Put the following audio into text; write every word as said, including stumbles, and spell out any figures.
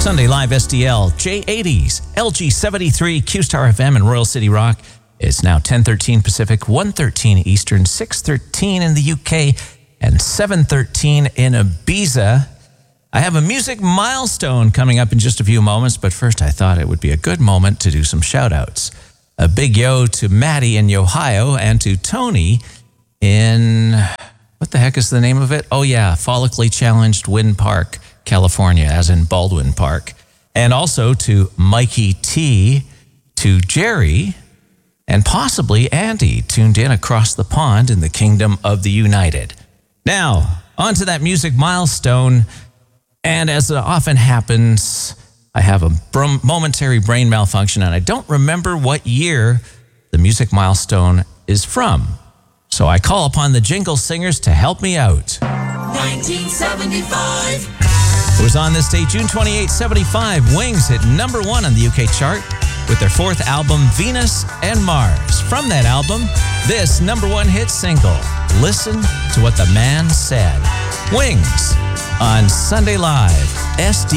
Sunday Live S D L, J eighties, L G seventy-three, Q-Star F M in Royal City Rock. It's now ten thirteen Pacific, one thirteen Eastern, six thirteen in the U K, and seven thirteen in Ibiza. I have a music milestone coming up in just a few moments, but first I thought it would be a good moment to do some shout-outs. A big yo to Maddie in Ohio and to Tony in, what the heck is the name of it? Oh yeah, Follically Challenged Wind Park, California, as in Baldwin Park. And also to Mikey T, to Jerry, and possibly Andy, tuned in across the pond in the Kingdom of the United. Now, on to that music milestone. And as often happens, I have a br- momentary brain malfunction, and I don't remember what year the music milestone is from. So I call upon the jingle singers to help me out. nineteen seventy-five. It was on this day, June twenty-eighth, seventy-five, Wings hit number one on the U K chart with their fourth album, Venus and Mars. From that album, this number one hit single, Listen to What the Man Said. Wings on Sunday Live, S D